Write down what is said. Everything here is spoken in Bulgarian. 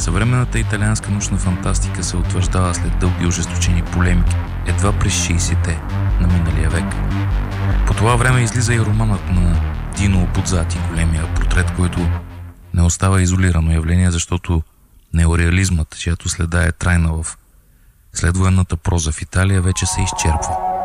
Съвременната италианска научна фантастика се утвърждава след дълги ожесточени полемики едва през 60-те на миналия век. По това време излиза и романът на Дино Будзати, големия портрет, който не остава изолирано явление, защото неореализмът, чиято следа е трайна в следвоенната проза в Италия, вече се изчерпва.